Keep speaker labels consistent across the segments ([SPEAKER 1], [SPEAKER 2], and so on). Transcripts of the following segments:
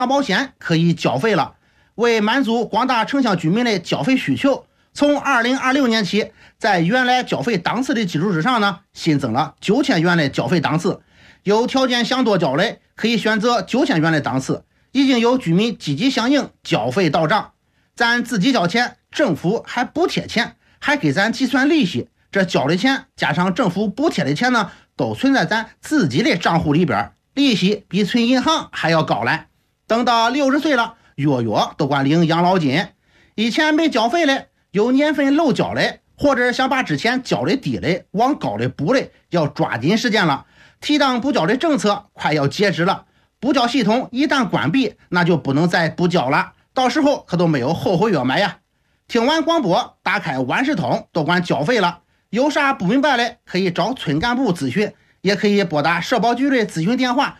[SPEAKER 1] 保险可以缴费了。为满足广大城乡居民的缴费需求，从2026年起，在原来缴费档次的基础之上呢，新增了9000元的缴费档次。有条件想多缴的，可以选择9000元的档次。已经有居民积极响应，缴费到账。咱自己交钱，政府还补贴钱，还给咱计算利息。这交的钱加上政府补贴的钱呢，都存在咱自己的账户里边，利息比存银行还要高嘞。等到60岁了，月月都管领养老金。以前没缴费的，有年份漏缴的，或者想把之前缴的低的往高的补的，要抓紧时间了。提档补缴的政策快要截止了，补缴系统一旦关闭，那就不能再补缴了，到时候可都没有后悔药买呀。听完广播，打开万事通都管缴费了，有啥不明白的可以找村干部咨询，也可以拨打社保局的咨询电话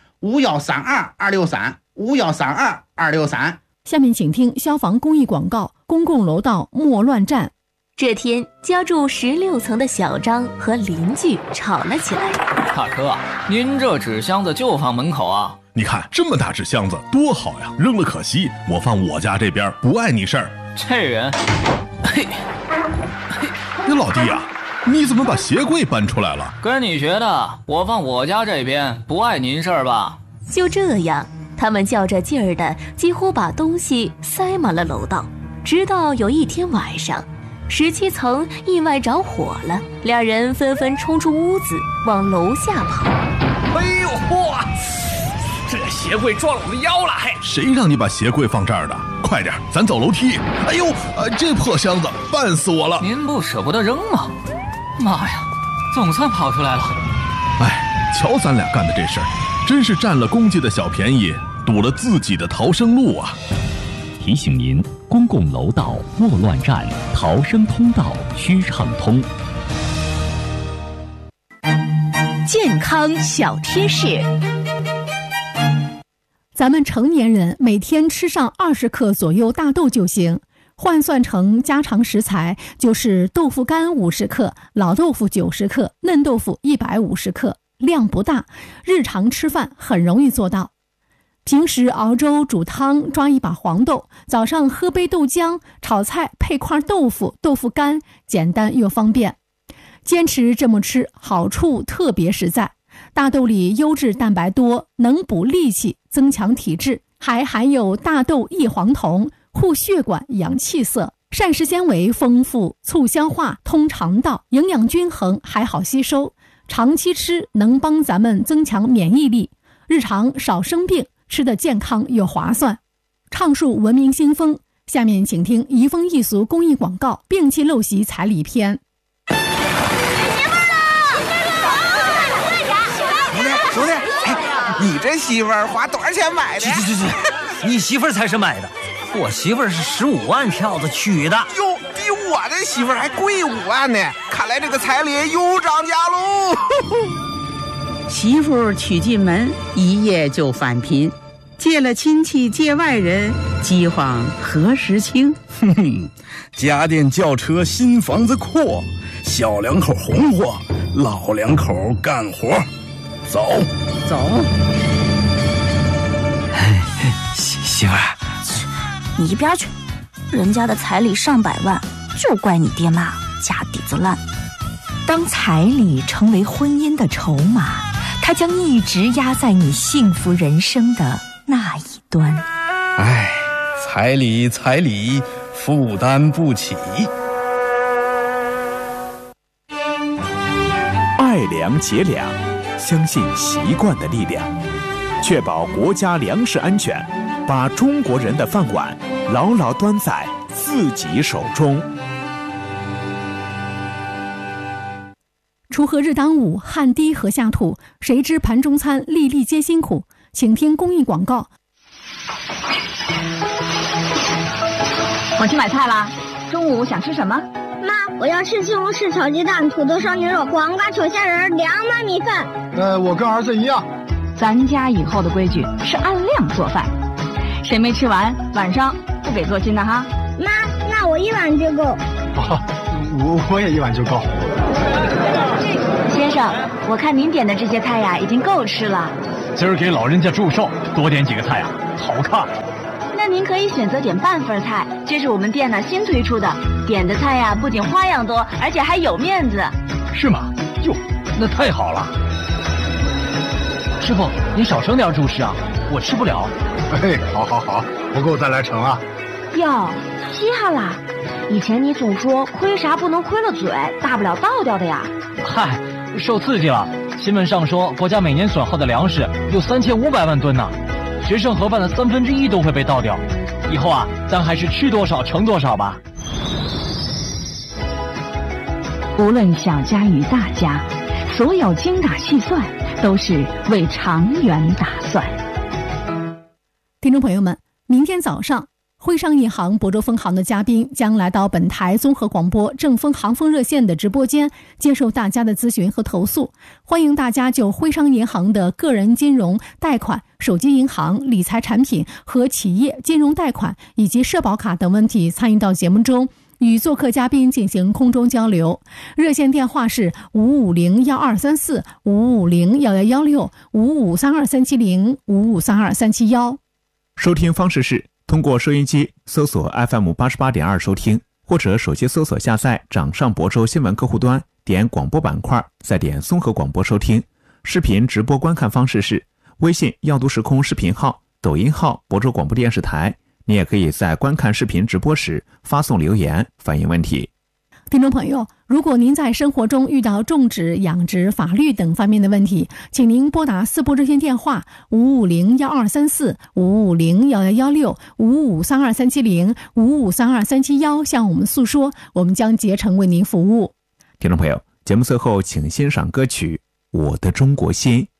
[SPEAKER 1] 5132-263，5132-263。
[SPEAKER 2] 下面请听消防公益广告：公共楼道莫乱站。
[SPEAKER 3] 这天，家住16层的小张和邻居吵了起来。
[SPEAKER 4] 大哥，您这纸箱子就放门口啊？
[SPEAKER 5] 你看这么大纸箱子多好呀，扔了可惜，我放我家这边不碍你事儿。
[SPEAKER 4] 这人，嘿，
[SPEAKER 5] 你老弟啊，你怎么把鞋柜搬出来了？
[SPEAKER 4] 跟你学的，我放我家这边不碍您事儿吧？
[SPEAKER 3] 就这样，他们较着劲儿的几乎把东西塞满了楼道。直到有一天晚上，17层意外着火了，俩人纷纷冲出屋子往楼下跑。
[SPEAKER 6] 哎呦嚯！这鞋柜撞了我的腰了！嘿，
[SPEAKER 5] 谁让你把鞋柜放这儿的？快点，咱走楼梯！哎呦，这破箱子绊死我了！
[SPEAKER 4] 您不舍不得扔吗？妈呀，总算跑出来了！
[SPEAKER 5] 哎，瞧咱俩干的这事儿，真是占了公家的小便宜，堵了自己的逃生路啊！
[SPEAKER 7] 提醒您，公共楼道莫乱站，逃生通道需畅通。
[SPEAKER 3] 健康小贴士。
[SPEAKER 2] 咱们成年人每天吃上20克左右大豆就行，换算成家常食材就是豆腐干50克，老豆腐90克，嫩豆腐150克，量不大，日常吃饭很容易做到。平时熬粥煮汤抓一把黄豆，早上喝杯豆浆，炒菜配块豆腐，豆腐干简单又方便。坚持这么吃，好处特别实在。大豆里优质蛋白多，能补力气，增强体质，还含有大豆异黄酮，护血管养气色，膳食纤维丰富，促消化通肠道，营养均衡还好吸收，长期吃能帮咱们增强免疫力，日常少生病，吃得健康又划算。畅述文明新风，下面请听移风易俗公益广告，摒弃陋习彩礼篇。
[SPEAKER 8] 兄弟，哎，你这媳妇儿花多少钱买的？
[SPEAKER 6] 去，你媳妇儿才是买的，我媳妇儿是15万票子娶的。
[SPEAKER 8] 哟，比我的媳妇儿还贵5万呢！看来这个彩礼又涨价喽。
[SPEAKER 9] 媳妇娶进门，一夜就返贫，借了亲戚借外人，饥荒何时清？
[SPEAKER 10] 哼哼，家电轿车新房子阔，小两口红火，老两口干活。走。
[SPEAKER 6] 媳妇儿，
[SPEAKER 11] 你一边去！人家的彩礼上百万，就怪你爹妈家底子烂。
[SPEAKER 12] 当彩礼成为婚姻的筹码，它将一直压在你幸福人生的那一端。
[SPEAKER 10] 哎，彩礼负担不起。
[SPEAKER 13] 爱粮节粮，相信习惯的力量，确保国家粮食安全，把中国人的饭碗牢牢端在自己手中。
[SPEAKER 2] 锄禾日当午，汗滴禾下土，谁知盘中餐，粒粒皆辛苦。请听公益广告。
[SPEAKER 14] 我去买菜啦，中午想吃什么？
[SPEAKER 15] 妈，我要吃西红柿炒鸡蛋、土豆烧牛肉、黄瓜炒虾仁、2碗米饭。
[SPEAKER 16] 我跟儿子一样。
[SPEAKER 14] 咱家以后的规矩是按量做饭，谁没吃完，晚上不给做新的哈。
[SPEAKER 15] 妈，那我1碗就够。
[SPEAKER 16] 我也1碗就够。
[SPEAKER 14] 先生，我看您点的这些菜呀，已经够吃了。
[SPEAKER 16] 今儿给老人家祝寿，多点几个菜呀。 好看。
[SPEAKER 14] 那您可以选择点半份菜，这是我们店新推出的。点的菜呀，不仅花样多，而且还有面子。
[SPEAKER 16] 是吗？哟，那太好了。
[SPEAKER 4] 师傅，您少盛点主食啊，我吃不了。
[SPEAKER 16] 哎，好，不够再来盛啊。
[SPEAKER 14] 哟，稀罕啦！以前你总说亏啥不能亏了嘴，大不了倒掉的呀。
[SPEAKER 4] 嗨，受刺激了。新闻上说，国家每年损耗的粮食有3500万吨呢，学生盒饭的1/3都会被倒掉。以后啊，咱还是吃多少盛多少吧。
[SPEAKER 14] 无论小家与大家，所有精打细算都是为长远打算。
[SPEAKER 2] 听众朋友们，明天早上徽商银行亳州分行的嘉宾将来到本台综合广播正丰行风热线的直播间，接受大家的咨询和投诉。欢迎大家就徽商银行的个人金融、贷款、手机银行、理财产品和企业金融贷款以及社保卡等问题参与到节目中，与做客嘉宾进行空中交流。热线电话是5501234、5501116、5532370、5532371。
[SPEAKER 13] 收听方式是通过收音机搜索 FM88.2 收听，或者手机搜索下载掌上亳州新闻客户端，点广播板块，再点综合广播收听。视频直播观看方式是微信耀都时空视频号、抖音号亳州广播电视台。你也可以在观看视频直播时发送留言反映问题。
[SPEAKER 2] 听众朋友，如果您在生活中遇到种植、养殖、法律等方面的问题，请您拨打4部热线电话5501234、5501116、5532370、5532371向我们诉说，我们将竭诚为您服务。
[SPEAKER 13] 听众朋友，节目最后请欣赏歌曲《我的中国心》。